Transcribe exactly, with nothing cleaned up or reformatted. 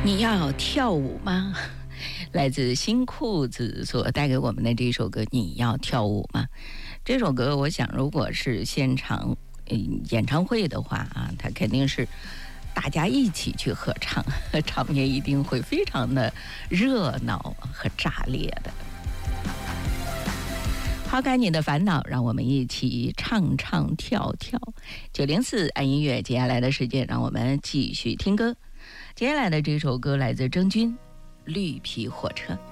你要跳舞吗？来自新裤子所带给我们的这首歌《你要跳舞吗》。这首歌我想如果是现场、嗯、演唱会的话啊，它肯定是大家一起去合唱，场面一定会非常的热闹和炸裂的。抛开你的烦恼，让我们一起唱唱跳跳。九零四爱音乐，接下来的时间让我们继续听歌。接下来的这首歌来自郑钧，《绿皮火车》。